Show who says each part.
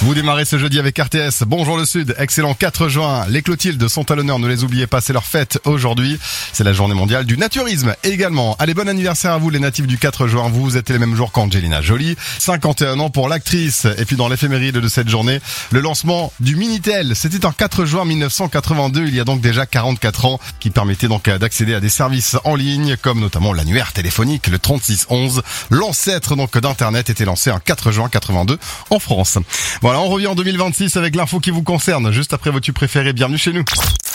Speaker 1: Vous démarrez ce jeudi avec RTS. Bonjour le Sud, excellent 4 juin. Les Clotildes sont à l'honneur, ne les oubliez pas, c'est leur fête aujourd'hui. C'est la journée mondiale du naturisme également. Allez, bon anniversaire à vous les natifs du 4 juin. Vous êtes les mêmes jours qu'Angelina Jolie. 51 ans pour l'actrice. Et puis dans l'éphéméride de cette journée, le lancement du Minitel. C'était en 4 juin 1982, il y a donc déjà 44 ans, qui permettait donc d'accéder à des services en ligne, comme notamment l'annuaire téléphonique, le 3611. L'ancêtre donc d'Internet était lancé en 4 juin 82 en France. Voilà, on revient en 2026 avec l'info qui vous concerne, juste après vos tubes préférés. Bienvenue chez nous.